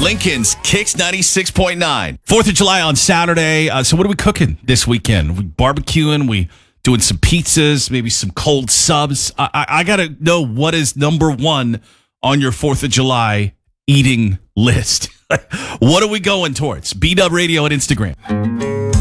Lincoln's Kicks 96.9. 4th of July on Saturday. So what are we cooking this weekend? We barbecuing, we doing some pizzas, maybe some cold subs. I got to know what is number one on your 4th of July eating list. What are we going towards? B-Dub Radio at Instagram.